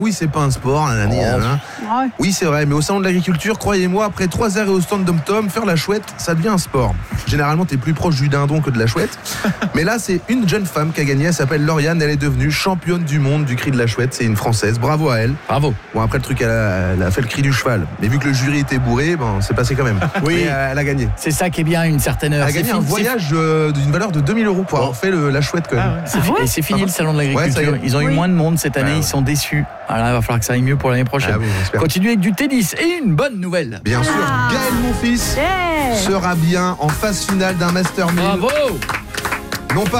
Oui, c'est pas un sport, Ouais. Oui, c'est vrai, mais au salon de l'agriculture, croyez-moi, après 3 arrêts au stand d'Om-Tom, faire la chouette, ça devient un sport. Généralement, t'es plus proche du dindon que de la chouette. Mais là, c'est une jeune femme qui a gagné, elle s'appelle Lauriane, elle est devenue championne du monde du cri de la chouette, c'est une Française, bravo à elle. Bravo. Bon, après le truc, elle a fait le cri du cheval. Mais vu que le jury était bourré, c'est passé quand même. Oui. Mais, elle a gagné. C'est ça qui est bien, une certaine heure. Elle a gagné un voyage d'une valeur de 2000 € pour avoir fait la chouette quand même. Et c'est fini le salon de l'agriculture. Ouais, ça y est. Ils ont eu moins de monde cette année, ils sont déçus. Alors il va falloir que ça aille mieux pour l'année prochaine. Ah oui, j'espère. Continuez avec du tennis et une bonne nouvelle. Bien sûr, Gaël Monfils Yeah. sera bien en phase finale d'un Master 1000. Bravo. Non pas